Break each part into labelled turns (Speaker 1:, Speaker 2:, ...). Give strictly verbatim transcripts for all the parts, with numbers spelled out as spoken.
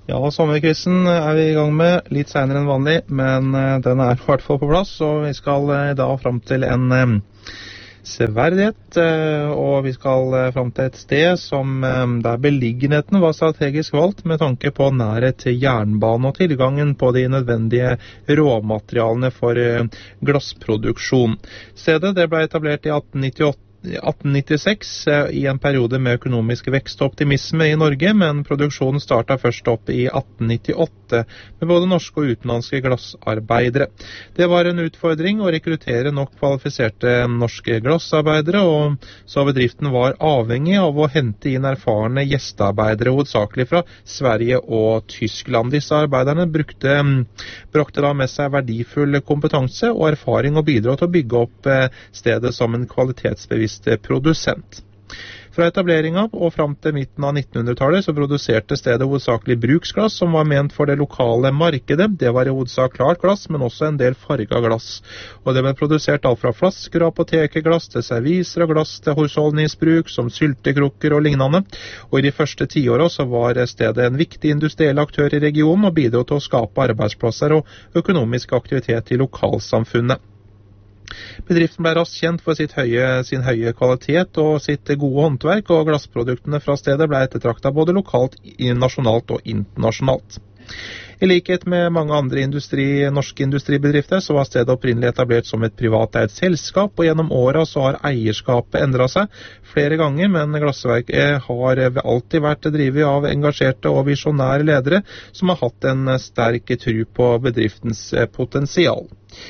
Speaker 1: Ja, sommerquizen er vi i gang med litt senere enn vanlig, men uh, den er i hvert fall på plass, og vi skal uh, da frem til en um, severdighet, uh, og vi skal uh, frem til et sted som um, der beliggenheten var strategisk valgt med tanke på nærhet til jernbane og tilgangen på de nødvendige råmaterialene for uh, glassproduksjon. Stedet det ble etablert i atten nittiåtte. atten nittiseks i en periode med økonomisk vekst og optimisme i Norge, men produksjonen startet først opp i atten nittiåtte med både norske og utenlandske glassarbeidere. Det var en utfordring å rekruttere nok kvalifiserte norske glassarbeidere, og så bedriften var avhengig av å hente inn erfarne gjestearbeidere, hovedsakelig fra Sverige og Tyskland. Disse arbeiderne brukte, brakte da med seg verdifull kompetanse og erfaring og bidro til å bygge opp stedet som en kvalitetsbevisst produsent. Fra etableringen og frem til midten av nittenhundretallet så produserte stedet hovedsakelig bruksglass som var ment for det lokale markedet. Det var i hovedsak klart glass, men også en del farget glass. Og det ble produsert alt fra flasker og apotekeglass til serviser og glass til husholdningsbruk som syltekrukker og lignende. Og i de første tiårene så var stedet en viktig industriell aktør i regionen og bidro til å skape arbeidsplasser og økonomisk aktivitet i lokalsamfunnet. Bedriften ble raskt kjent for sitt høye, sin høye kvalitet og sitt gode håndverk, og glassproduktene fra stedet ble ettertraktet både lokalt, nasjonalt og internasjonalt. I likhet med mange andre industri, norske industribedrifter så var stedet opprinnelig etablert som et privateid selskap, og gjennom årene så har eierskapet endret seg flere ganger, men glassverket har alltid vært drevet av engasjerte og visjonære ledere som har hatt en sterk tro på bedriftens potensial.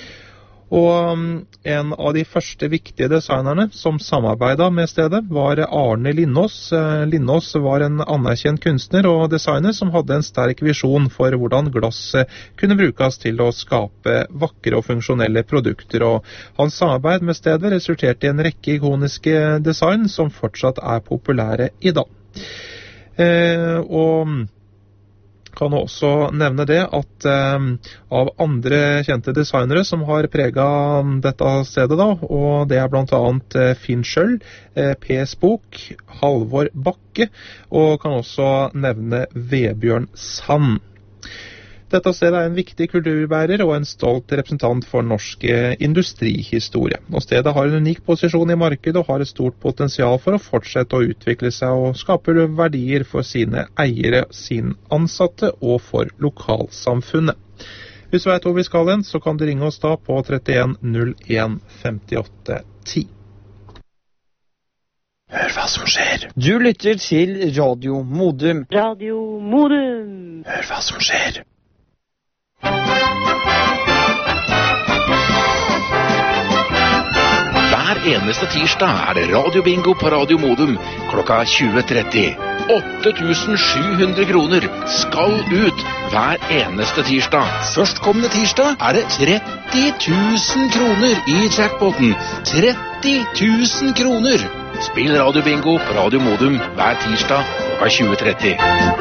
Speaker 1: Og en av de første viktige designerne som samarbeidet med stedet var Arne Lindås. Lindås var en anerkjent kunstner og designer som hadde en sterk visjon for hvordan glass kunne brukes til å skape vakre og funksjonelle produkter. Og hans samarbeid med stedet resulterte i en rekke ikoniske design som fortsatt er populære i dag. Eh, og kan også nevne det at eh, av andre kjente designere som har preget dette stedet da, og det er blant annet eh, Finn Schjøll, eh, P. Spook, Halvor Bakke, og kan også nevne Vebjørn Sand. Dette stedet er en viktig kulturbærer og en stolt representant for norsk industrihistorie. Og stedet har en unik posisjon i markedet og har et stort potensial for å fortsette å utvikle seg og skape verdier for sine eiere, sine ansatte og for lokalsamfunnet. Hvis du vet hvor vi skal hen, så kan du ringe oss da på trettien null en femtiåtte ti. Hør hva som skjer.
Speaker 2: Du lytter til Radio Modum.
Speaker 3: Radio Modum.
Speaker 1: Hør hva som skjer.
Speaker 4: Hver eneste tirsdag er det radiobingo på Radio Modum klokka tjue tretti. åtte tusen sju hundre kroner skal ut hver eneste tirsdag. Førstkommende tirsdag er det tretti tusen kroner i jackpoten. tretti tusen kroner! Spill radiobingo på Radio Modum hver tirsdag klokka tjue tretti.